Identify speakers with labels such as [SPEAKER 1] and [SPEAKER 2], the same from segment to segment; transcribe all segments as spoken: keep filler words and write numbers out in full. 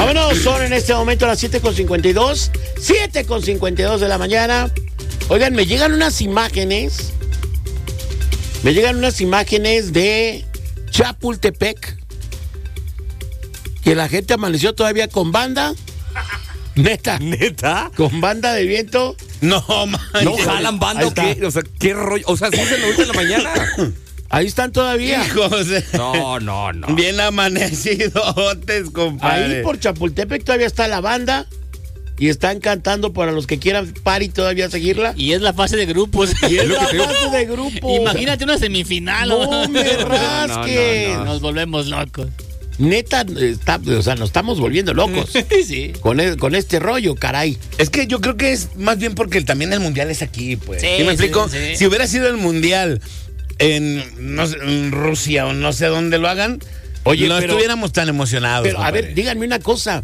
[SPEAKER 1] Vámonos, son en este momento las siete con cincuenta y dos. siete con cincuenta y dos de la mañana. Oigan, me llegan unas imágenes. Me llegan unas imágenes de Chapultepec. Que la gente amaneció todavía con banda. Neta.
[SPEAKER 2] ¿Neta?
[SPEAKER 1] Con banda de viento.
[SPEAKER 2] No, man.
[SPEAKER 3] ¿No jalan banda o qué? O sea, ¿qué rollo? O sea, ¿sí se ahorita en la mañana?
[SPEAKER 1] Ahí están todavía.
[SPEAKER 2] Hijos de...
[SPEAKER 3] No, no, no.
[SPEAKER 2] Bien amanecidotes, compadre.
[SPEAKER 1] Ahí por Chapultepec todavía está la banda. Y están cantando para los que quieran party todavía seguirla.
[SPEAKER 4] Y es la fase de grupos.
[SPEAKER 1] Y es la fase de grupo.
[SPEAKER 4] Imagínate una semifinal.
[SPEAKER 1] No me rasques.
[SPEAKER 3] No, no, no, no.
[SPEAKER 4] Nos volvemos locos.
[SPEAKER 1] Neta, está, o sea, nos estamos volviendo locos.
[SPEAKER 4] Sí.
[SPEAKER 1] Con, el, con este rollo, caray.
[SPEAKER 2] Es que yo creo que es más bien porque también el mundial es aquí, pues.
[SPEAKER 4] Sí,
[SPEAKER 2] ¿Sí me explico?
[SPEAKER 4] sí, sí.
[SPEAKER 2] Si hubiera sido el mundial en, no sé, en Rusia o no sé dónde lo hagan,
[SPEAKER 1] Oye,
[SPEAKER 2] no
[SPEAKER 1] pero-
[SPEAKER 2] estuviéramos tan emocionados.
[SPEAKER 1] Pero, a
[SPEAKER 2] compadre.
[SPEAKER 1] ver, díganme una cosa.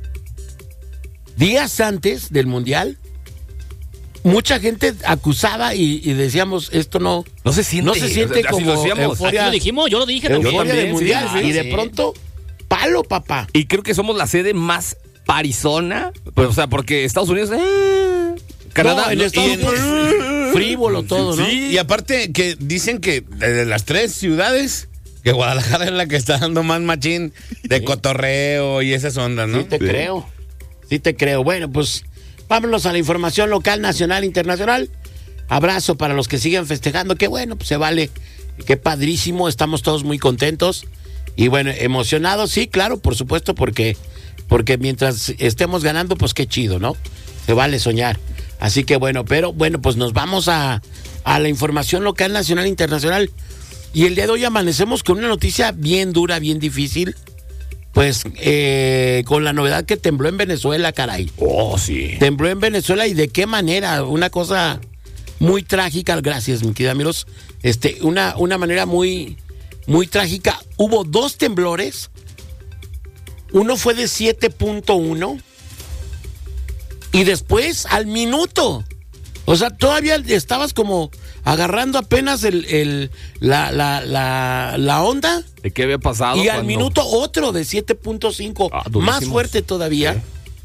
[SPEAKER 1] Días antes del Mundial, mucha gente acusaba y, y decíamos, esto no...
[SPEAKER 3] No se siente.
[SPEAKER 1] No se siente
[SPEAKER 3] Así
[SPEAKER 1] como
[SPEAKER 3] lo decíamos.
[SPEAKER 1] euforia.
[SPEAKER 4] Aquí lo dijimos, yo lo dije también.
[SPEAKER 1] Euforia
[SPEAKER 3] también,
[SPEAKER 1] del Mundial.
[SPEAKER 3] sí,
[SPEAKER 1] y de
[SPEAKER 4] sí.
[SPEAKER 1] pronto, palo, papá.
[SPEAKER 3] Y creo que somos la sede más parizona. Pues, o sea, porque Estados Unidos. Eh, Canadá.
[SPEAKER 1] No, en
[SPEAKER 3] no,
[SPEAKER 1] Estados
[SPEAKER 3] y en-
[SPEAKER 1] Unidos, frívolo todo, ¿no?
[SPEAKER 3] Sí.
[SPEAKER 2] Y aparte que dicen que de las tres ciudades, que Guadalajara es la que está dando más machín de cotorreo y esas ondas, ¿no?
[SPEAKER 1] Sí te creo. Sí te creo. Bueno, pues vámonos a la información local, nacional, internacional. Abrazo para los que siguen festejando. Qué bueno, pues se vale. Qué padrísimo. Estamos todos muy contentos. Y bueno, emocionados. Sí, claro, por supuesto, porque, porque mientras estemos ganando, pues qué chido, ¿no? Se vale soñar. Así que bueno, pero bueno, pues nos vamos a, a la información local, nacional, internacional. Y el día de hoy amanecemos con una noticia bien dura, bien difícil. Pues eh, con la novedad que tembló en Venezuela, caray.
[SPEAKER 3] Oh, sí.
[SPEAKER 1] Tembló en Venezuela y de qué manera, una cosa muy trágica, gracias, mi querida Miros. Este, una, una manera muy, muy trágica. Hubo dos temblores. Uno fue de siete punto uno y después al minuto. O sea, todavía estabas como agarrando apenas el, el, la, la, la, la onda.
[SPEAKER 3] ¿De qué había pasado?
[SPEAKER 1] Y al
[SPEAKER 3] cuando-
[SPEAKER 1] minuto otro de siete punto cinco,
[SPEAKER 3] Ah, durísimos.
[SPEAKER 1] más fuerte todavía.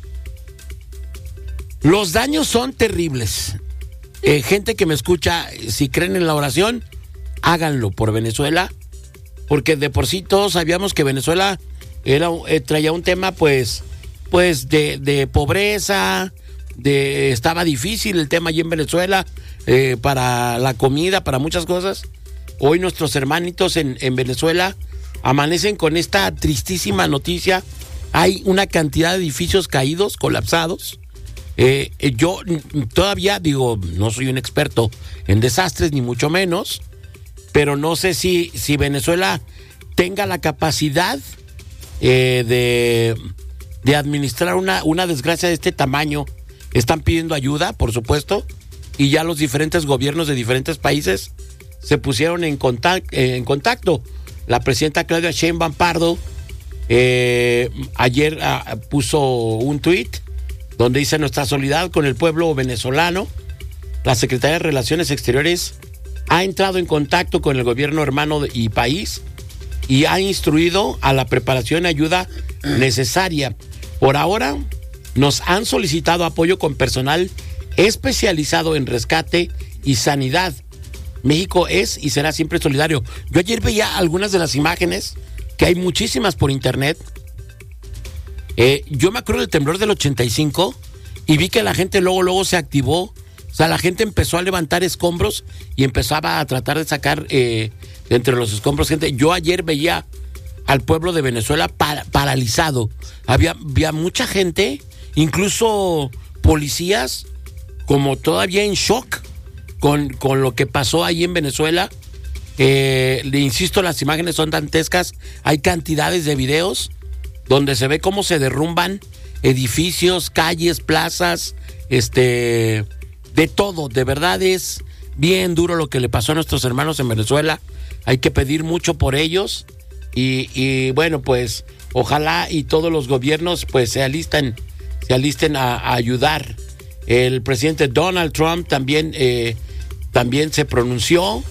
[SPEAKER 1] Los daños son terribles. Eh, gente que me escucha, si creen en la oración, háganlo por Venezuela, porque de por sí todos sabíamos que Venezuela era, eh, traía un tema pues, pues de, de pobreza, de estaba difícil el tema allí en Venezuela, eh, para la comida, para muchas cosas. Hoy nuestros hermanitos en, en Venezuela amanecen con esta tristísima noticia. Hay una cantidad de edificios caídos, colapsados. Eh, eh, yo mm, todavía digo, no soy un experto en desastres, ni mucho menos, pero no sé si, si Venezuela tenga la capacidad eh, de, de administrar una, una desgracia de este tamaño. Están pidiendo ayuda, por supuesto, y ya los diferentes gobiernos de diferentes países se pusieron en contacto. En contacto. La presidenta Claudia Sheinbaum Pardo eh, ayer ah, puso un tuit donde dice: nuestra solidaridad con el pueblo venezolano. La Secretaría de Relaciones Exteriores ha entrado en contacto con el gobierno hermano y país y ha instruido a la preparación y ayuda necesaria. Por ahora nos han solicitado apoyo con personal especializado en rescate y sanidad. México es y será siempre solidario. Yo ayer veía algunas de las imágenes, que hay muchísimas por internet. Eh, yo me acuerdo del temblor del ochenta y cinco y vi que la gente luego, luego se activó. O sea, la gente empezó a levantar escombros y empezaba a tratar de sacar eh, de entre los escombros gente. Yo ayer veía al pueblo de Venezuela para, paralizado. Había, había mucha gente, incluso policías, como todavía en shock con, con lo que pasó ahí en Venezuela. Eh, le insisto, las imágenes son dantescas. Hay cantidades de videos donde se ve cómo se derrumban edificios, calles, plazas, este, de todo. De verdad es bien duro lo que le pasó a nuestros hermanos en Venezuela. Hay que pedir mucho por ellos y, y bueno, pues ojalá y todos los gobiernos pues se alisten, se alisten a, a ayudar. El presidente Donald Trump también, eh, también se pronunció.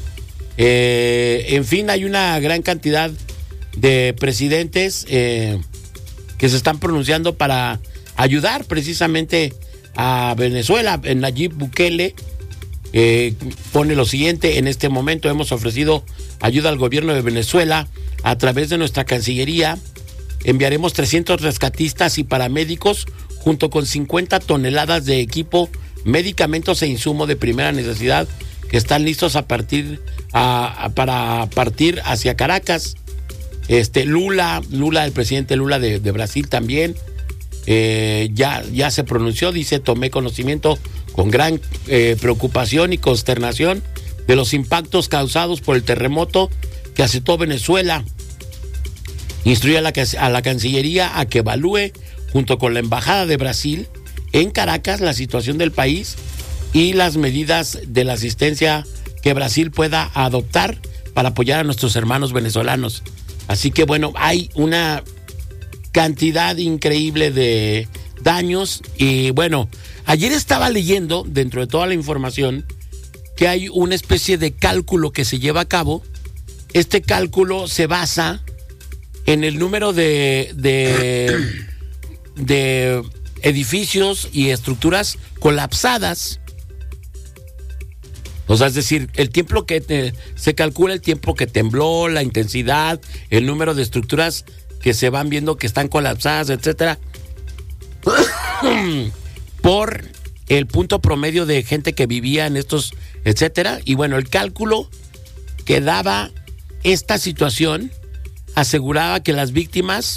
[SPEAKER 1] Eh, en fin, hay una gran cantidad de presidentes eh, que se están pronunciando para ayudar precisamente a Venezuela. Nayib Bukele eh, pone lo siguiente: en este momento hemos ofrecido ayuda al gobierno de Venezuela a través de nuestra Cancillería. Enviaremos trescientos rescatistas y paramédicos junto con cincuenta toneladas de equipo, medicamentos e insumo de primera necesidad que están listos a partir a, a, para partir hacia Caracas. Este Lula, Lula, el presidente Lula de, de Brasil también eh, ya, ya se pronunció, dice: tomé conocimiento con gran eh, preocupación y consternación de los impactos causados por el terremoto que azotó Venezuela. Instruye a la, a la Cancillería a que evalúe junto con la Embajada de Brasil en Caracas la situación del país y las medidas de la asistencia que Brasil pueda adoptar para apoyar a nuestros hermanos venezolanos. Así que bueno, hay una cantidad increíble de daños y bueno, ayer estaba leyendo dentro de toda la información que hay una especie de cálculo que se lleva a cabo. Este cálculo se basa en el número de, de, de edificios y estructuras colapsadas. O sea, es decir, el tiempo que te, se calcula el tiempo que tembló, la intensidad, el número de estructuras que se van viendo que están colapsadas, etcétera, por el punto promedio de gente que vivía en estos, etcétera. Y bueno, el cálculo que daba esta situación aseguraba que las víctimas,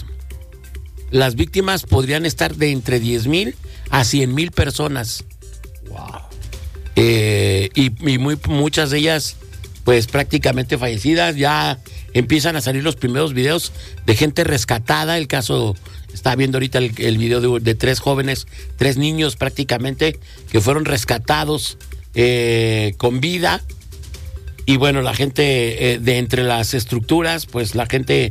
[SPEAKER 1] las víctimas podrían estar de entre diez mil a cien mil personas. Wow. Eh, y, y muy, muchas de ellas pues prácticamente fallecidas. Ya empiezan a salir los primeros videos de gente rescatada. El caso, estaba viendo ahorita el, el video de, de tres jóvenes, tres niños prácticamente, que fueron rescatados eh, con vida. Y bueno, la gente eh, de entre las estructuras, pues la gente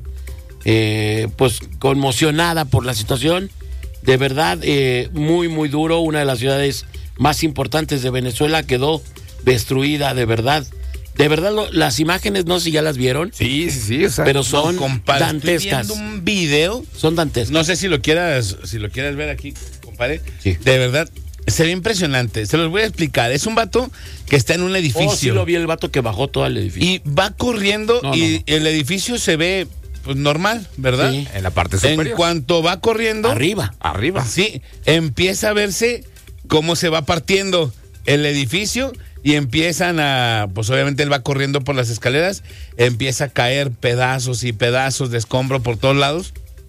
[SPEAKER 1] eh, pues conmocionada por la situación. De verdad, eh, muy muy duro. Una de las ciudades más importantes de Venezuela quedó destruida, de verdad. De verdad, lo, las imágenes, no sé si ya las vieron.
[SPEAKER 3] Sí, sí, sí. O sea,
[SPEAKER 1] pero son
[SPEAKER 2] no, compadre,
[SPEAKER 1] dantescas.
[SPEAKER 2] Estoy viendo un video.
[SPEAKER 1] Son dantescas.
[SPEAKER 2] No sé si lo quieras, si lo quieras ver aquí, compadre.
[SPEAKER 1] Sí.
[SPEAKER 2] De verdad, se ve impresionante. Se los voy a explicar. Es un vato que está en un edificio.
[SPEAKER 1] Oh, sí lo vi, el vato que bajó todo el edificio.
[SPEAKER 2] Y va corriendo
[SPEAKER 1] No,
[SPEAKER 2] y
[SPEAKER 1] no, no.
[SPEAKER 2] el edificio se ve pues normal, ¿verdad?
[SPEAKER 1] Sí.
[SPEAKER 3] en la parte superior.
[SPEAKER 2] En cuanto va corriendo,
[SPEAKER 1] Arriba.
[SPEAKER 3] Arriba.
[SPEAKER 2] sí, empieza a verse cómo se va partiendo el edificio y empiezan a, pues obviamente él va corriendo por las escaleras, empieza a caer pedazos y pedazos de escombro por todos lados.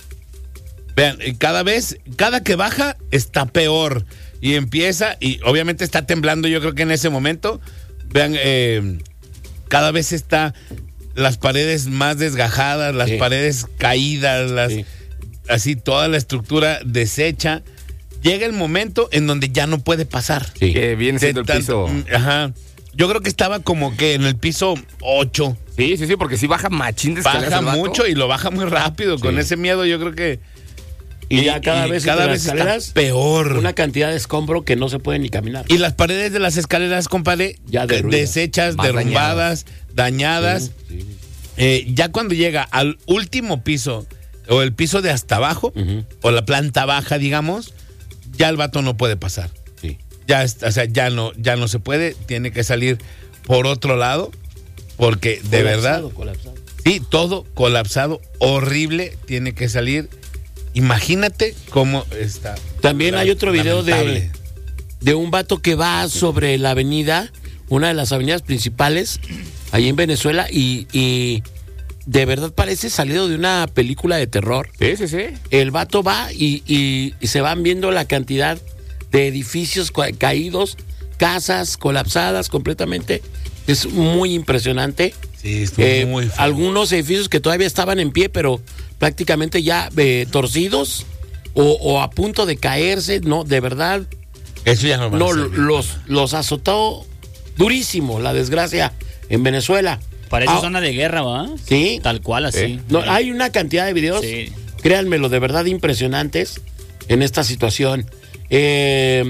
[SPEAKER 2] Vean, y cada vez, cada que baja está peor y empieza, y obviamente está temblando, yo creo que en ese momento, vean, eh, cada vez está las paredes más desgajadas, las
[SPEAKER 1] Sí.
[SPEAKER 2] paredes caídas, las,
[SPEAKER 1] Sí.
[SPEAKER 2] así toda la estructura deshecha. Llega el momento en donde ya no puede pasar.
[SPEAKER 1] Sí.
[SPEAKER 3] Que viene siendo el
[SPEAKER 2] De tanto-
[SPEAKER 3] piso.
[SPEAKER 2] Ajá. Yo creo que estaba como que en el piso ocho.
[SPEAKER 3] Sí, sí, sí, porque sí baja machín de escaleras
[SPEAKER 2] Baja
[SPEAKER 3] el vato.
[SPEAKER 2] mucho y lo baja muy rápido. Con
[SPEAKER 1] Sí.
[SPEAKER 2] ese miedo yo creo que...
[SPEAKER 1] Y ya cada vez
[SPEAKER 2] cada
[SPEAKER 1] entre
[SPEAKER 2] vez
[SPEAKER 1] las
[SPEAKER 2] está
[SPEAKER 1] escaleras,
[SPEAKER 2] peor.
[SPEAKER 1] una cantidad de escombro que no se puede ni caminar.
[SPEAKER 2] Y las paredes de las escaleras, compadre,
[SPEAKER 1] Ya derruidas.
[SPEAKER 2] deshechas,
[SPEAKER 3] Más
[SPEAKER 2] derrumbadas, dañadas.
[SPEAKER 1] Sí, sí.
[SPEAKER 2] Eh, ya cuando llega al último piso, o el piso de hasta abajo,
[SPEAKER 1] Ujú.
[SPEAKER 2] o la planta baja, digamos, ya el vato no puede pasar.
[SPEAKER 1] Sí.
[SPEAKER 2] Ya, es- o sea, ya no, ya no se puede, tiene que salir por otro lado, porque de verdad,
[SPEAKER 1] Colapsado, colapsado.
[SPEAKER 2] sí, todo colapsado, horrible, tiene que salir. Imagínate cómo está.
[SPEAKER 1] También hay otro video de,
[SPEAKER 2] lamentable.
[SPEAKER 1] de un vato que va sobre la avenida, una de las avenidas principales, ahí en Venezuela, y, y de verdad parece salido de una película de terror.
[SPEAKER 3] Sí, sí, sí.
[SPEAKER 1] El vato va y, y- y se van viendo la cantidad de edificios ca- caídos, casas colapsadas completamente. Es muy impresionante.
[SPEAKER 2] Sí, estuvo
[SPEAKER 1] Eh,
[SPEAKER 2] muy feo.
[SPEAKER 1] algunos edificios que todavía estaban en pie, pero prácticamente ya eh, torcidos o, o a punto de caerse. No, de verdad,
[SPEAKER 2] Eso ya no va a
[SPEAKER 1] no,
[SPEAKER 2] servir.
[SPEAKER 1] los, los azotó durísimo la desgracia en Venezuela.
[SPEAKER 4] Parece
[SPEAKER 1] Ah,
[SPEAKER 4] zona de guerra, ¿va?
[SPEAKER 1] Sí.
[SPEAKER 4] Tal cual, así.
[SPEAKER 3] Sí.
[SPEAKER 1] No, hay una cantidad de videos,
[SPEAKER 4] Sí.
[SPEAKER 1] créanmelo, de verdad impresionantes en esta situación. Eh,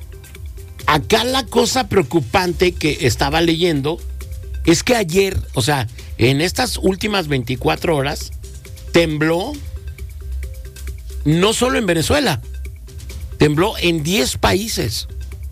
[SPEAKER 1] acá la cosa preocupante que estaba leyendo es que ayer, o sea, en estas últimas veinticuatro horas, tembló no solo en Venezuela, tembló en diez países.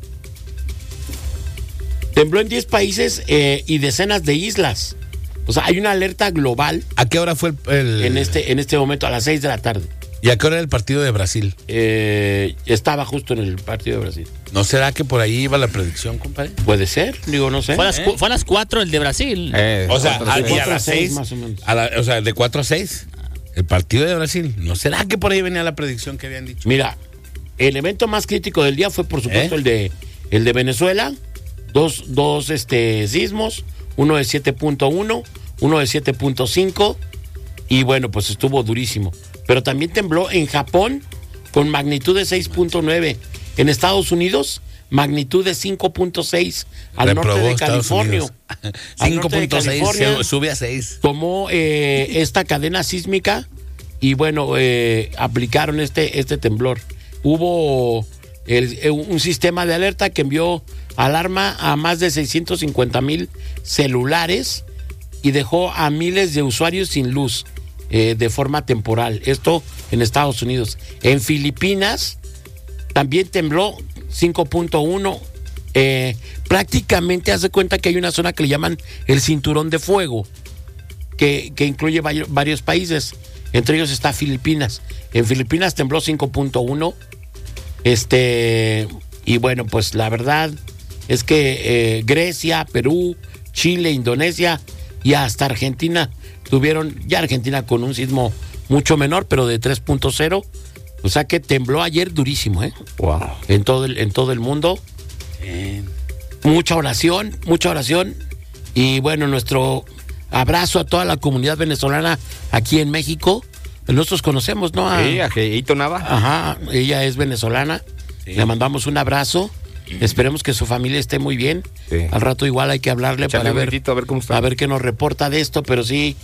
[SPEAKER 1] Tembló en diez países eh, y decenas de islas. O sea, hay una alerta global.
[SPEAKER 2] ¿A qué hora fue el, el-
[SPEAKER 1] En este, en este momento, a las seis de la tarde.
[SPEAKER 2] ¿Y a qué hora era el partido de Brasil?
[SPEAKER 1] Eh, estaba justo en el partido de Brasil.
[SPEAKER 2] ¿No será que por ahí iba la predicción, compadre?
[SPEAKER 1] Puede ser, digo, no sé.
[SPEAKER 4] Fue a las, cu- fue a las cuatro el de Brasil.
[SPEAKER 3] Eh,
[SPEAKER 2] O sea,
[SPEAKER 3] otra
[SPEAKER 2] a,
[SPEAKER 3] vez.
[SPEAKER 2] y a
[SPEAKER 1] cuatro a
[SPEAKER 2] las
[SPEAKER 1] seis,
[SPEAKER 2] seis,
[SPEAKER 1] más o menos.
[SPEAKER 2] a la- o sea, de cuatro a seis, el partido de Brasil. ¿No será que por ahí venía la predicción que habían dicho?
[SPEAKER 1] Mira, el evento más crítico del día fue, por supuesto,
[SPEAKER 2] ¿Eh?
[SPEAKER 1] el de el de Venezuela. Dos, dos este, sismos, uno de siete punto uno, uno de siete punto cinco. Y bueno, pues estuvo durísimo. Pero también tembló en Japón con magnitud de seis punto nueve. En Estados Unidos, magnitud de cinco punto seis. Al norte
[SPEAKER 2] Reprobó
[SPEAKER 1] de
[SPEAKER 2] Estados
[SPEAKER 1] California.
[SPEAKER 2] Unidos.
[SPEAKER 1] Al
[SPEAKER 2] cinco
[SPEAKER 1] norte de
[SPEAKER 2] punto seis,
[SPEAKER 1] California.
[SPEAKER 2] se- sube a seis.
[SPEAKER 1] Tomó eh, esta cadena sísmica y bueno, eh, aplicaron este, este temblor. Hubo el- eh, un sistema de alerta que envió alarma a más de seiscientos cincuenta mil celulares y dejó a miles de usuarios sin luz eh, de forma temporal. Esto en Estados Unidos. En Filipinas también tembló cinco punto uno. Eh, prácticamente hace cuenta que hay una zona que le llaman el cinturón de fuego, que, que incluye vari- varios países. Entre ellos está Filipinas. En Filipinas tembló cinco punto uno. Este, y bueno, pues la verdad es que eh, Grecia, Perú, Chile, Indonesia y hasta Argentina tuvieron, ya Argentina con un sismo mucho menor, pero de tres punto cero. O sea que tembló ayer durísimo, ¿eh?
[SPEAKER 3] Wow.
[SPEAKER 1] En todo el, en todo el mundo. Mucha oración, mucha oración. Y bueno, nuestro abrazo a toda la comunidad venezolana aquí en México. Nosotros conocemos, ¿no? A-
[SPEAKER 3] Sí, a Geito Nava.
[SPEAKER 1] Ajá, ella es venezolana.
[SPEAKER 2] Sí.
[SPEAKER 1] Le mandamos un abrazo. Esperemos que su familia esté muy bien.
[SPEAKER 3] Sí.
[SPEAKER 1] Al rato igual hay que hablarle
[SPEAKER 3] Échale
[SPEAKER 1] para
[SPEAKER 3] un
[SPEAKER 1] ver,
[SPEAKER 3] gritito, a ver cómo está.
[SPEAKER 1] a ver qué nos reporta de esto, pero sí,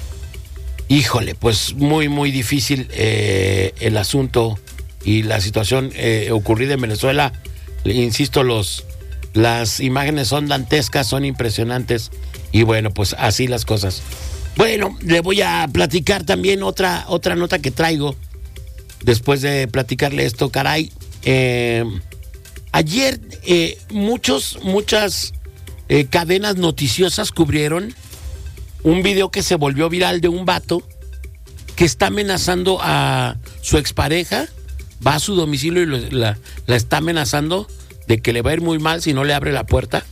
[SPEAKER 1] híjole, pues muy, muy difícil eh, el asunto y la situación eh, ocurrida en Venezuela. Insisto, los las imágenes son dantescas, son impresionantes y bueno, pues así las cosas. Bueno, le voy a platicar también otra, otra nota que traigo después de platicarle esto, caray. Eh, ayer eh, muchos, muchas eh, cadenas noticiosas cubrieron un video que se volvió viral de un vato que está amenazando a su expareja, va a su domicilio y lo- la, la está amenazando de que le va a ir muy mal si no le abre la puerta.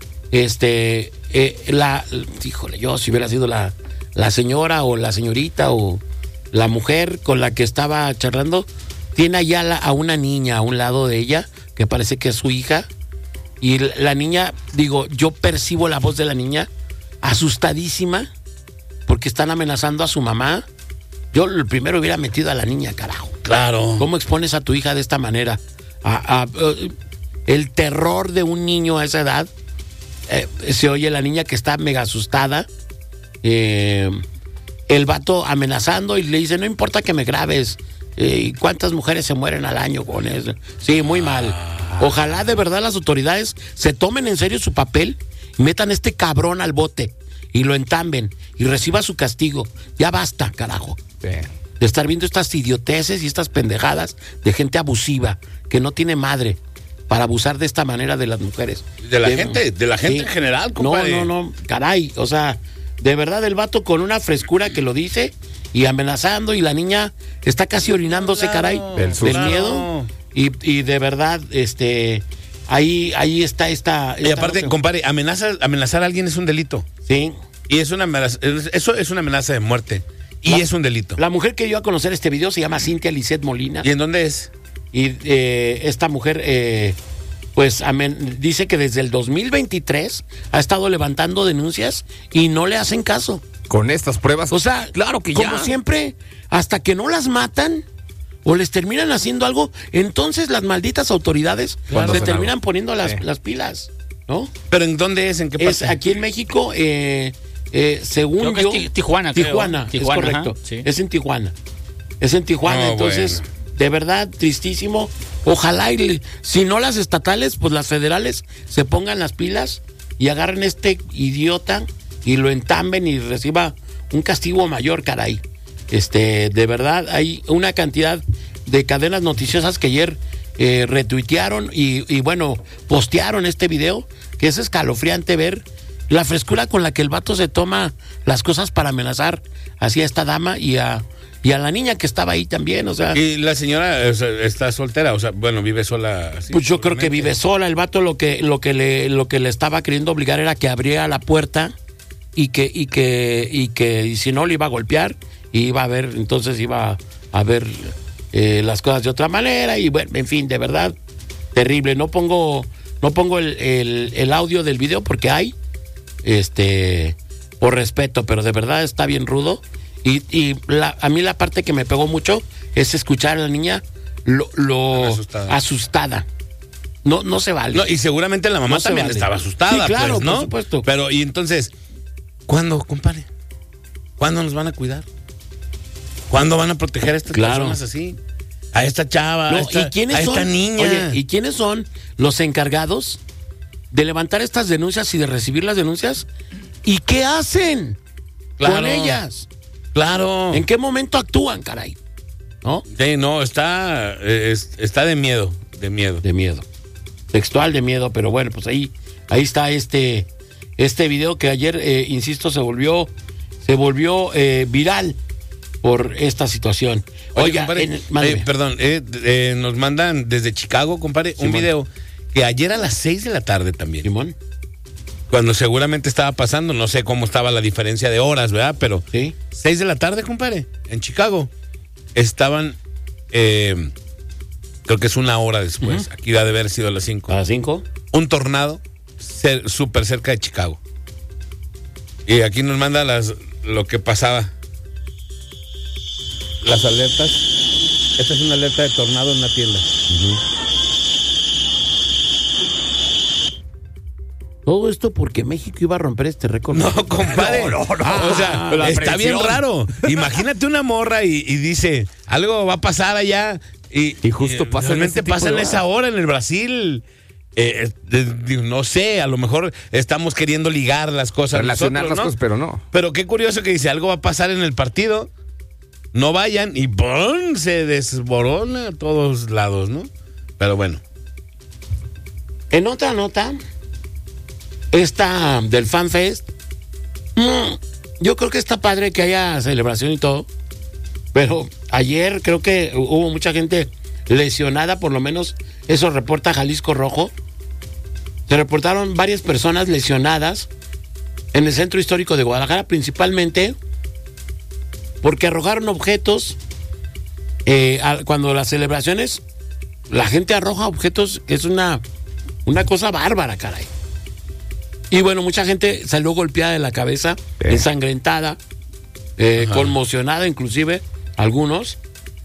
[SPEAKER 1] Este, eh, la, híjole, yo si hubiera sido la, la señora o la señorita o la mujer con la que estaba charlando, tiene allá la- a una niña a un lado de ella, que parece que es su hija, y la, la niña, digo, yo percibo la voz de la niña asustadísima porque están amenazando a su mamá. Yo el primero hubiera metido a la niña, carajo.
[SPEAKER 2] Claro.
[SPEAKER 1] ¿Cómo expones a tu hija de esta manera? A- a- eh, el terror de un niño a esa edad. Eh, se oye la niña que está mega asustada. Eh, el vato amenazando y le dice, no importa que me grabes. Eh, ¿y cuántas mujeres se mueren al año con eso? Sí, muy mal. Ojalá de verdad las autoridades se tomen en serio su papel y metan a este cabrón al bote y lo entamben y reciba su castigo. Ya basta, carajo,
[SPEAKER 3] Sí.
[SPEAKER 1] de estar viendo estas idioteces y estas pendejadas de gente abusiva que no tiene madre para abusar de esta manera de las mujeres.
[SPEAKER 2] De la gente, de la gente en general, compadre.
[SPEAKER 1] No, no, no, caray, o sea, de verdad el vato con una frescura que lo dice y amenazando y la niña está casi orinándose,
[SPEAKER 2] Claro,
[SPEAKER 1] caray,
[SPEAKER 3] del
[SPEAKER 1] del
[SPEAKER 3] susto.
[SPEAKER 1] miedo. Y, y de verdad, este, ahí, ahí está esta...
[SPEAKER 2] Y
[SPEAKER 1] esta
[SPEAKER 2] aparte,
[SPEAKER 1] nota.
[SPEAKER 2] compadre, amenaza, amenazar a alguien es un delito.
[SPEAKER 1] Sí.
[SPEAKER 2] Y es una amenaza, es- eso es una amenaza de muerte. Y
[SPEAKER 1] La-
[SPEAKER 2] es un delito.
[SPEAKER 1] La mujer que dio a conocer este video se llama Cintia Lisset Molina.
[SPEAKER 2] ¿Y en dónde es?
[SPEAKER 1] Y eh, esta mujer, eh, pues, amen- dice que desde el dos mil veintitrés ha estado levantando denuncias y no le hacen caso.
[SPEAKER 3] Con estas pruebas.
[SPEAKER 1] O sea,
[SPEAKER 3] claro que
[SPEAKER 1] como
[SPEAKER 3] ya.
[SPEAKER 1] siempre, hasta que no las matan o les terminan haciendo algo, entonces las malditas autoridades
[SPEAKER 3] Claro.
[SPEAKER 1] se
[SPEAKER 3] Hacen
[SPEAKER 1] terminan
[SPEAKER 3] algo.
[SPEAKER 1] poniendo las,
[SPEAKER 3] Sí.
[SPEAKER 1] las pilas, ¿no?
[SPEAKER 2] ¿Pero en dónde es? ¿En qué
[SPEAKER 1] Es
[SPEAKER 2] parte?
[SPEAKER 1] aquí en México, eh, eh, según
[SPEAKER 4] Creo que
[SPEAKER 1] yo...
[SPEAKER 4] es Ti- Tijuana, creo.
[SPEAKER 1] Tijuana,
[SPEAKER 4] Tijuana,
[SPEAKER 1] es correcto.
[SPEAKER 4] ajá, sí.
[SPEAKER 1] Es en Tijuana. Es en Tijuana,
[SPEAKER 2] No,
[SPEAKER 1] entonces,
[SPEAKER 2] bueno.
[SPEAKER 1] de verdad, tristísimo. Ojalá, y le- si no las estatales, pues las federales se pongan las pilas y agarren este idiota y lo entamben y reciba un castigo mayor, caray. Este, de verdad, hay una cantidad de cadenas noticiosas que ayer eh, retuitearon y, y bueno, postearon este video, que es escalofriante ver la frescura con la que el vato se toma las cosas para amenazar así a esta dama y a, y a la niña que estaba ahí también, o sea.
[SPEAKER 2] Y la señora o sea, está soltera, o sea, bueno, vive sola. Así,
[SPEAKER 1] pues yo creo que
[SPEAKER 2] solamente.
[SPEAKER 1] vive sola. El vato lo que, lo que le, lo que le estaba queriendo obligar era que abriera la puerta y que, y que, y que, y si no le iba a golpear, y iba a ver, entonces iba a ver eh, las cosas de otra manera, y bueno, en fin, de verdad, terrible. No pongo, no pongo el, el, el audio del video porque hay, este, por respeto, pero de verdad está bien rudo. Y, y la, a mí la parte que me pegó mucho es escuchar a la niña lo, lo
[SPEAKER 2] asustada.
[SPEAKER 1] asustada. No, no se vale.
[SPEAKER 2] No, y seguramente la mamá
[SPEAKER 1] No se
[SPEAKER 2] también
[SPEAKER 1] vale.
[SPEAKER 2] estaba asustada,
[SPEAKER 1] Sí, claro,
[SPEAKER 2] pues, ¿no?
[SPEAKER 1] por supuesto.
[SPEAKER 2] Pero, y entonces, ¿cuándo, compadre? ¿Cuándo nos van a cuidar? ¿Cuándo van a proteger a estas
[SPEAKER 1] Claro.
[SPEAKER 2] personas así? A esta chava,
[SPEAKER 1] No,
[SPEAKER 2] a esta,
[SPEAKER 1] ¿y quiénes
[SPEAKER 2] a esta
[SPEAKER 1] son?
[SPEAKER 2] niña.
[SPEAKER 1] Oye, ¿y quiénes son los encargados de levantar estas denuncias y de recibir las denuncias? ¿Y qué hacen
[SPEAKER 2] Claro.
[SPEAKER 1] con ellas?
[SPEAKER 2] Claro.
[SPEAKER 1] ¿En qué momento actúan, caray? ¿No?
[SPEAKER 2] Sí, no, está, eh, es- está de miedo, de miedo.
[SPEAKER 1] De miedo. Textual de miedo, pero bueno, pues ahí, ahí está este, este video que ayer, eh, insisto, se volvió, se volvió eh, viral por esta situación.
[SPEAKER 2] Oye,
[SPEAKER 1] Oiga,
[SPEAKER 2] compadre,
[SPEAKER 1] en- mándeme.
[SPEAKER 2] eh, perdón, eh, eh, nos mandan desde Chicago, compadre, un
[SPEAKER 1] Simón.
[SPEAKER 2] video que ayer a las seis de la tarde también,
[SPEAKER 1] Simón,
[SPEAKER 2] cuando seguramente estaba pasando, no sé cómo estaba la diferencia de horas, ¿verdad? Pero
[SPEAKER 1] ¿sí?
[SPEAKER 2] seis de la tarde, compadre, en Chicago, estaban, eh, creo que es una hora después,
[SPEAKER 1] Ujú.
[SPEAKER 2] aquí ha de haber sido a las cinco,
[SPEAKER 1] ¿A las cinco?
[SPEAKER 2] un tornado cer- súper cerca de Chicago. Y aquí nos manda las, lo que pasaba. Las alertas. Esta es una alerta de tornado en una tienda.
[SPEAKER 1] Todo esto porque México iba a romper este récord.
[SPEAKER 2] No, compadre.
[SPEAKER 3] No, no, no.
[SPEAKER 2] O sea,
[SPEAKER 3] La
[SPEAKER 2] está bien
[SPEAKER 3] presión.
[SPEAKER 2] raro. Imagínate una morra y, y dice, algo va a pasar allá. Y,
[SPEAKER 3] Y justo pasa en
[SPEAKER 2] realmente
[SPEAKER 3] ese tipo
[SPEAKER 2] pasa
[SPEAKER 3] de
[SPEAKER 2] en esa hora en el Brasil. Eh, eh, digo, no sé, a lo mejor estamos queriendo ligar las cosas.
[SPEAKER 3] Relacionar
[SPEAKER 2] nosotros,
[SPEAKER 3] las
[SPEAKER 2] ¿no?
[SPEAKER 3] cosas, pero no.
[SPEAKER 2] Pero qué curioso que dice, algo va a pasar en el partido. No vayan y ¡pum! Se desborona a todos lados, ¿no? Pero bueno.
[SPEAKER 1] En otra nota, esta del FanFest, mm, yo creo que está padre que haya celebración y todo, pero ayer creo que hubo mucha gente lesionada, por lo menos eso reporta Jalisco Rojo. Se reportaron varias personas lesionadas en el centro histórico de Guadalajara, principalmente porque arrojaron objetos. Eh, a- cuando las celebraciones, la gente arroja objetos, que es una, una cosa bárbara, caray. Y bueno, mucha gente salió golpeada de la cabeza,
[SPEAKER 3] Sí.
[SPEAKER 1] ensangrentada, eh,
[SPEAKER 2] Ajá.
[SPEAKER 1] conmocionada inclusive, algunos.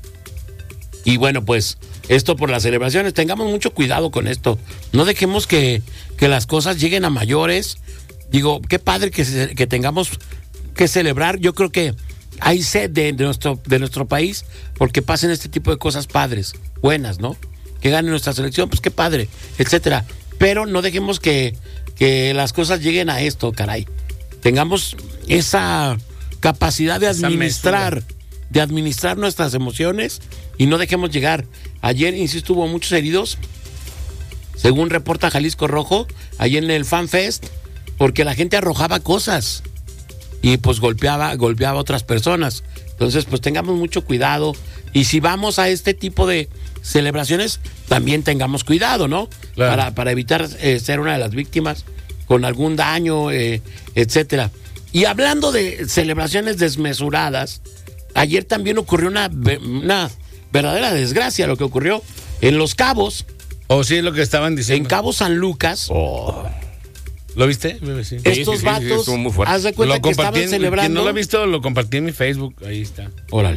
[SPEAKER 1] Y bueno, pues esto por las celebraciones, tengamos mucho cuidado con esto. No dejemos que, que las cosas lleguen a mayores. Digo, qué padre que, se- que tengamos que celebrar. Yo creo que hay sed de, de nuestro, de nuestro país porque pasen este tipo de cosas padres, buenas, ¿no? Que gane nuestra selección, pues qué padre, etcétera. Pero no dejemos que, que las cosas lleguen a esto, caray. Tengamos esa capacidad de
[SPEAKER 2] Esa
[SPEAKER 1] administrar, de administrar nuestras emociones y no dejemos llegar. Ayer, insisto, hubo muchos heridos, según reporta Jalisco Rojo, ahí en el FanFest, porque la gente arrojaba cosas y pues golpeaba, golpeaba a otras personas. Entonces, pues tengamos mucho cuidado. Y si vamos a este tipo de celebraciones, también tengamos cuidado, ¿no?
[SPEAKER 2] Claro.
[SPEAKER 1] Para, para evitar eh, ser una de las víctimas con algún daño, eh, etcétera. Y hablando de celebraciones desmesuradas, ayer también ocurrió una, ve- una verdadera desgracia, lo que ocurrió en Los Cabos,
[SPEAKER 2] O sí es lo que estaban diciendo.
[SPEAKER 1] en Cabo San Lucas.
[SPEAKER 3] Oh.
[SPEAKER 2] ¿Lo viste? Bebé? Sí.
[SPEAKER 3] Sí,
[SPEAKER 1] Estos
[SPEAKER 3] sí, sí,
[SPEAKER 1] vatos,
[SPEAKER 3] estuvo muy fuerte.
[SPEAKER 1] haz de cuenta
[SPEAKER 2] Lo
[SPEAKER 1] que
[SPEAKER 2] compartí
[SPEAKER 1] estaban
[SPEAKER 2] en,
[SPEAKER 1] celebrando.
[SPEAKER 2] quien no lo ha visto, lo compartí en mi Facebook. Ahí está.
[SPEAKER 1] Órale.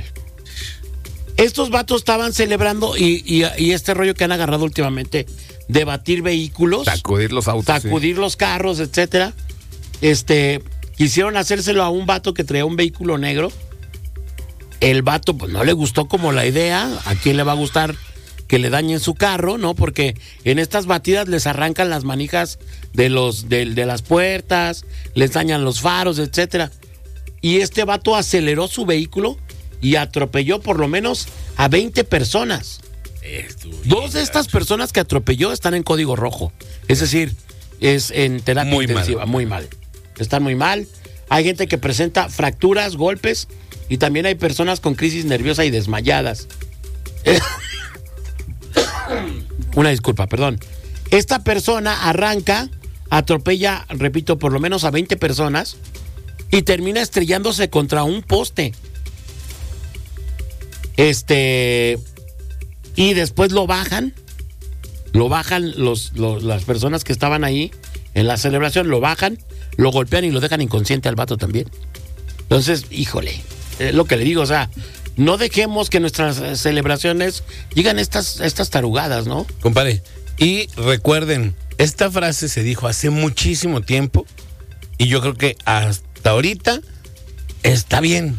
[SPEAKER 1] Estos vatos estaban celebrando y, y- y este rollo que han agarrado últimamente de batir vehículos,
[SPEAKER 3] Sacudir los autos. sí.
[SPEAKER 1] sacudir los carros, etcétera. Este, quisieron hacérselo a un vato que traía un vehículo negro. El vato pues no le gustó como la idea. ¿A quién le va a gustar que le dañen su carro, no? Porque en estas batidas les arrancan las manijas de los de, de las puertas, les dañan los faros, etcétera. Y este vato aceleró su vehículo y atropelló por lo menos a veinte personas. Dos de estas personas que atropelló están en código rojo. Es decir, es en terapia
[SPEAKER 2] Muy
[SPEAKER 1] intensiva.
[SPEAKER 2] mal.
[SPEAKER 1] Muy mal. Están muy mal. Hay gente que presenta fracturas, golpes, y también hay personas con crisis nerviosa y desmayadas. Una disculpa, perdón. Esta persona arranca, atropella, repito, por lo menos a veinte personas y termina estrellándose contra un poste. Este... Y después lo bajan, lo bajan los, los, las personas que estaban ahí en la celebración, lo bajan, lo golpean y lo dejan inconsciente al vato también. Entonces, híjole, es lo que le digo, o sea, no dejemos que nuestras celebraciones lleguen estas, estas tarugadas, ¿no?
[SPEAKER 2] Compadre, y recuerden, esta frase se dijo hace muchísimo tiempo y yo creo que hasta ahorita está bien.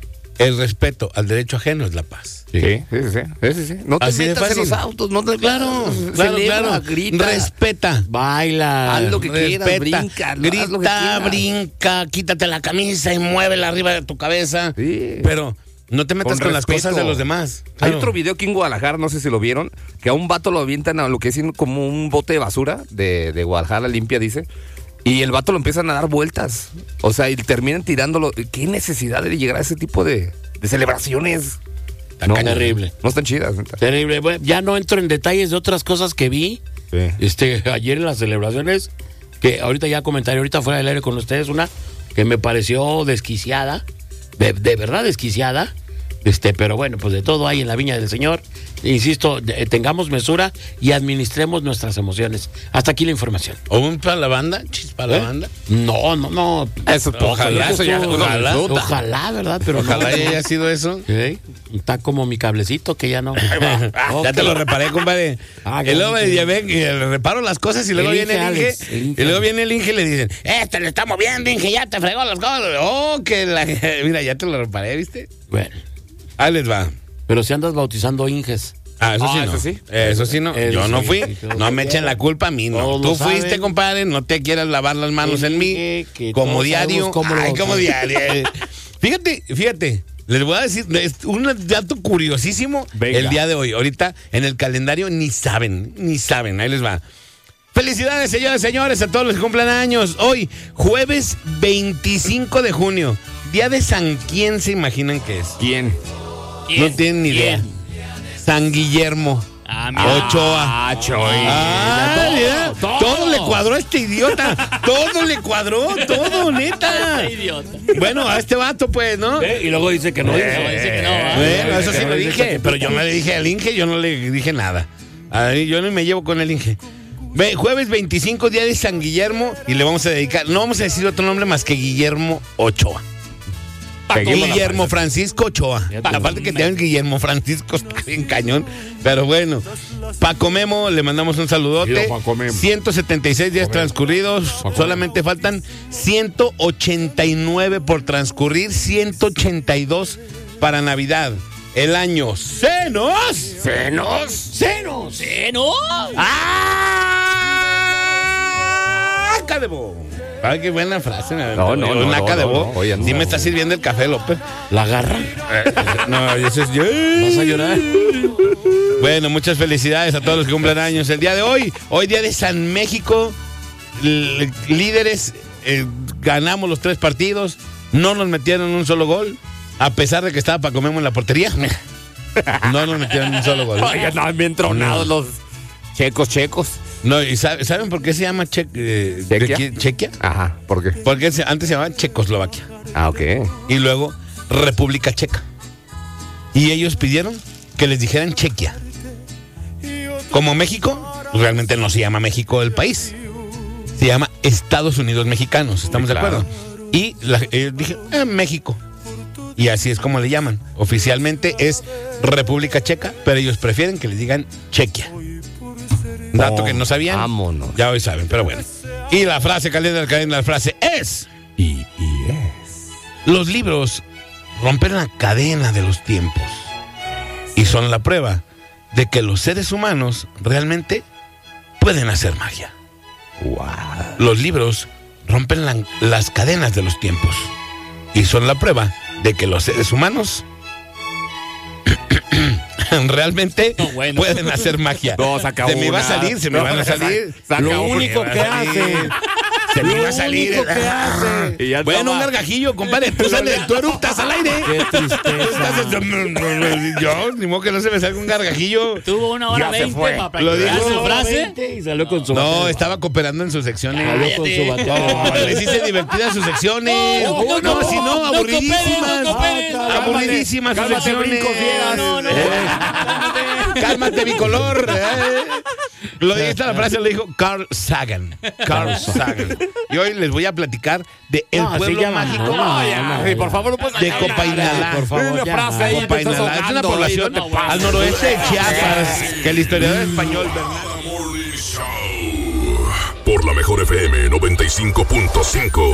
[SPEAKER 2] El respeto al derecho ajeno es la paz.
[SPEAKER 3] Sí, sí, sí, sí, sí, sí. No te
[SPEAKER 2] Así de
[SPEAKER 3] metas en
[SPEAKER 2] fácil.
[SPEAKER 3] los autos, no te
[SPEAKER 2] Claro, claro,
[SPEAKER 3] celebra,
[SPEAKER 2] claro.
[SPEAKER 3] grita,
[SPEAKER 2] Respeta.
[SPEAKER 1] Baila.
[SPEAKER 3] haz lo que quieras,
[SPEAKER 2] Respeta,
[SPEAKER 3] brinca, haz lo que
[SPEAKER 2] grita,
[SPEAKER 3] quieras.
[SPEAKER 2] brinca, quítate la camisa y muévela arriba de tu cabeza.
[SPEAKER 3] Sí.
[SPEAKER 2] Pero no te metas con,
[SPEAKER 3] Con
[SPEAKER 2] las
[SPEAKER 3] respeto.
[SPEAKER 2] cosas de los demás.
[SPEAKER 3] Hay
[SPEAKER 2] Claro.
[SPEAKER 3] otro video aquí en Guadalajara, no sé si lo vieron, que a un vato lo avientan a lo que es como un bote de basura de, de Guadalajara limpia, dice, y el vato lo empiezan a dar vueltas. O sea, y terminan tirándolo. ¿Qué necesidad de llegar a ese tipo de, de celebraciones?
[SPEAKER 1] No, terrible.
[SPEAKER 3] No están chidas. neta.
[SPEAKER 1] Terrible. Bueno, ya no entro en detalles de otras cosas que vi.
[SPEAKER 3] Sí.
[SPEAKER 1] Este, ayer en las celebraciones, que ahorita ya comentaré, ahorita fuera del aire con ustedes, una que me pareció desquiciada, de, de verdad desquiciada, este, pero bueno, pues de todo hay en la viña del Señor. Insisto, de- tengamos mesura y administremos nuestras emociones. Hasta aquí la información.
[SPEAKER 2] ¿O un para la banda? Chis, para la
[SPEAKER 1] ¿Eh?
[SPEAKER 2] banda.
[SPEAKER 1] No, no, no.
[SPEAKER 3] Eso es poco,
[SPEAKER 2] Ojalá,
[SPEAKER 3] eso ya-
[SPEAKER 2] ojalá.
[SPEAKER 3] uno disfruta.
[SPEAKER 1] Ojalá, ¿verdad? Pero
[SPEAKER 2] Ojalá
[SPEAKER 1] no.
[SPEAKER 2] haya sido eso.
[SPEAKER 1] ¿Eh? Está como mi cablecito que ya no.
[SPEAKER 2] Ya te lo reparé, compadre.
[SPEAKER 1] Ah,
[SPEAKER 2] y luego
[SPEAKER 1] qué
[SPEAKER 2] ya ven, y le reparo las cosas y luego
[SPEAKER 1] El
[SPEAKER 2] viene
[SPEAKER 1] Inge,
[SPEAKER 2] el Inge.
[SPEAKER 1] Alex, el Inge.
[SPEAKER 2] Y luego viene el Inge y le dicen, este le está moviendo, Inge, ya te fregó las cosas. Oh, que la... Mira, ya te lo reparé, ¿viste?
[SPEAKER 1] Bueno,
[SPEAKER 2] Ahí les va.
[SPEAKER 1] pero si andas bautizando Inges.
[SPEAKER 2] Ah, eso
[SPEAKER 3] Ah,
[SPEAKER 2] sí
[SPEAKER 3] eso
[SPEAKER 2] no.
[SPEAKER 3] sí.
[SPEAKER 2] Eso sí no.
[SPEAKER 1] Eso
[SPEAKER 2] Yo no
[SPEAKER 1] sí.
[SPEAKER 2] fui.
[SPEAKER 1] Sí,
[SPEAKER 2] No me echen la culpa a mí, no.
[SPEAKER 1] Todos
[SPEAKER 2] Tú
[SPEAKER 1] lo
[SPEAKER 2] fuiste,
[SPEAKER 1] saben.
[SPEAKER 2] compadre. No te quieras lavar las manos
[SPEAKER 1] Te
[SPEAKER 2] en mí.
[SPEAKER 1] dije que
[SPEAKER 2] Como
[SPEAKER 1] todos
[SPEAKER 2] diario.
[SPEAKER 1] sabemos cómo lo
[SPEAKER 2] Ay,
[SPEAKER 1] vamos
[SPEAKER 2] como
[SPEAKER 1] a-
[SPEAKER 2] diario. Fíjate, fíjate. Les voy a decir es un dato curiosísimo
[SPEAKER 3] Venga.
[SPEAKER 2] el día de hoy. Ahorita en el calendario ni saben, ni saben. Ahí les va. Felicidades, señores, señores, a todos los que cumplan años. Hoy, jueves veinticinco de junio, día de San quién se imaginan que es.
[SPEAKER 3] ¿Quién?
[SPEAKER 2] No tienen ni idea. San Guillermo
[SPEAKER 4] Ah, mira.
[SPEAKER 2] Ochoa.
[SPEAKER 3] Ah, Choy.
[SPEAKER 2] Ah,
[SPEAKER 1] todo,
[SPEAKER 2] mira,
[SPEAKER 1] todo.
[SPEAKER 2] todo le cuadró a este idiota. Todo le cuadró, todo, neta.
[SPEAKER 4] Idiota.
[SPEAKER 2] Bueno, a este vato, pues, ¿no?
[SPEAKER 1] ¿Eh? Y luego dice que no.
[SPEAKER 4] No,
[SPEAKER 1] dice.
[SPEAKER 4] dice que no, ¿va?
[SPEAKER 2] Bueno, eso sí
[SPEAKER 1] Que
[SPEAKER 2] lo
[SPEAKER 1] no dice
[SPEAKER 2] dije,
[SPEAKER 1] que-
[SPEAKER 2] pero yo no le dije al Inge, yo no le dije nada. A ver, yo no me llevo con el Inge. Ve, jueves veinticinco, día de San Guillermo, y le vamos a dedicar, no vamos a decir otro nombre más que Guillermo Ochoa.
[SPEAKER 3] Peguemos la
[SPEAKER 2] Guillermo
[SPEAKER 3] panza.
[SPEAKER 2] Francisco Ochoa.
[SPEAKER 1] Ya te-
[SPEAKER 2] Aparte que tengan Guillermo Francisco, está bien cañón. Pero bueno, Paco Memo, le mandamos un saludote.
[SPEAKER 1] Mira, Paco Memo.
[SPEAKER 2] ciento setenta y seis días transcurridos.
[SPEAKER 1] Paco
[SPEAKER 2] Solamente faltan ciento ochenta y nueve por transcurrir, ciento ochenta y dos para Navidad. El año ¡Senos!
[SPEAKER 3] ¿Senos?
[SPEAKER 1] ¡Senos!
[SPEAKER 4] ¿Eh, no?
[SPEAKER 2] ¡Ah! ¡Cadebo! Ay, qué buena frase. me
[SPEAKER 3] No,
[SPEAKER 2] aventó.
[SPEAKER 3] no, no,
[SPEAKER 2] Una
[SPEAKER 3] no,
[SPEAKER 2] cadebo.
[SPEAKER 3] no, no. Oye,
[SPEAKER 2] Sí
[SPEAKER 3] no.
[SPEAKER 2] me está sirviendo el café, López.
[SPEAKER 1] La garra.
[SPEAKER 2] No, eso es yo.
[SPEAKER 1] ¿Vas a llorar?
[SPEAKER 2] Bueno, muchas felicidades a todos los que cumplen años el día de hoy. Hoy día de San México. L- líderes, eh, ganamos los tres partidos. No nos metieron un solo gol. A pesar de que estaba Paco Memo en la portería. No nos metieron un solo gol.
[SPEAKER 3] Oigan, andaban bien tronados los checos, checos.
[SPEAKER 2] No, ¿y sabe- saben por qué se llama Che- eh, de
[SPEAKER 3] ¿Chequia?
[SPEAKER 2] qui- Chequia?
[SPEAKER 3] Ajá, ¿por qué?
[SPEAKER 2] Porque se- antes se llamaba Checoslovaquia.
[SPEAKER 3] Ah, ok.
[SPEAKER 2] Y luego República Checa. Y ellos pidieron que les dijeran Chequia. Como México, realmente no se llama México el país. Se llama Estados Unidos Mexicanos, ¿estamos
[SPEAKER 3] Sí,
[SPEAKER 2] de
[SPEAKER 3] claro.
[SPEAKER 2] acuerdo? Y la, eh, dije, eh, México. Y así es como le llaman. Oficialmente es República Checa, pero ellos prefieren que les digan Chequia. Dato
[SPEAKER 3] Oh,
[SPEAKER 2] que no sabían.
[SPEAKER 3] vámonos.
[SPEAKER 2] Ya hoy saben, pero bueno. Y la frase caliente del cadena, la frase es...
[SPEAKER 3] Y, y es.
[SPEAKER 2] Los libros rompen la cadena de los tiempos y son la prueba de que los seres humanos realmente pueden hacer magia.
[SPEAKER 3] Wow.
[SPEAKER 2] Los libros rompen la- las cadenas de los tiempos y son la prueba de que los seres humanos realmente
[SPEAKER 4] No, bueno.
[SPEAKER 2] pueden hacer magia.
[SPEAKER 3] No, saca
[SPEAKER 2] se me va a
[SPEAKER 3] una.
[SPEAKER 2] salir, se me
[SPEAKER 3] No,
[SPEAKER 2] van a salir.
[SPEAKER 3] saca
[SPEAKER 1] Lo
[SPEAKER 3] una.
[SPEAKER 1] único
[SPEAKER 2] me
[SPEAKER 1] que
[SPEAKER 2] va a salir.
[SPEAKER 1] hace.
[SPEAKER 2] Se me
[SPEAKER 1] Lo
[SPEAKER 2] va a salir.
[SPEAKER 1] único que hace.
[SPEAKER 3] Y ya
[SPEAKER 2] Bueno, un
[SPEAKER 3] estaba-
[SPEAKER 2] gargajillo, compadre. Tú, sale, tú eruptas al aire.
[SPEAKER 1] Qué tristeza.
[SPEAKER 2] Yo, ni modo que no se me salga un gargajillo.
[SPEAKER 4] Tuvo una hora
[SPEAKER 3] Ya se
[SPEAKER 4] veinte
[SPEAKER 3] fue.
[SPEAKER 4] para
[SPEAKER 2] Lo
[SPEAKER 4] practicar
[SPEAKER 2] dijo.
[SPEAKER 4] su frase.
[SPEAKER 1] Y salió con su
[SPEAKER 2] No,
[SPEAKER 1] bateo.
[SPEAKER 2] estaba cooperando en sus secciones.
[SPEAKER 1] Salió con su bateo.
[SPEAKER 2] No, les hice divertidas sus secciones.
[SPEAKER 4] No,
[SPEAKER 2] No,
[SPEAKER 4] no, no,
[SPEAKER 2] si no,
[SPEAKER 4] no
[SPEAKER 2] aburridísimas.
[SPEAKER 4] cooperen, no cooperen.
[SPEAKER 2] Ah, aburridísimas sus
[SPEAKER 3] Cálmate,
[SPEAKER 2] secciones.
[SPEAKER 3] brincos, vieras.
[SPEAKER 4] No, no,
[SPEAKER 2] Eh, Cálmate, bicolor. Eh. Lo dije, esta la frase lo dijo Carl Sagan. Carl Sagan. Y hoy les voy a platicar de El
[SPEAKER 1] No, así
[SPEAKER 2] Pueblo
[SPEAKER 1] ya
[SPEAKER 2] Mágico.
[SPEAKER 1] no, no,
[SPEAKER 3] Ay,
[SPEAKER 1] no,
[SPEAKER 3] ay,
[SPEAKER 1] no.
[SPEAKER 3] por favor, no puedes
[SPEAKER 2] De
[SPEAKER 3] sacar
[SPEAKER 2] Copainalá.
[SPEAKER 3] nada.
[SPEAKER 1] Por favor,
[SPEAKER 3] Una
[SPEAKER 1] ya.
[SPEAKER 3] frase ahí, te estás
[SPEAKER 2] Copainalá es una
[SPEAKER 3] ahogando,
[SPEAKER 2] población
[SPEAKER 3] ahí, no te
[SPEAKER 2] al
[SPEAKER 3] pases.
[SPEAKER 2] noroeste de Chiapas que el historiador español Bernardo
[SPEAKER 5] Morning Show. Por la mejor F M noventa y cinco punto cinco.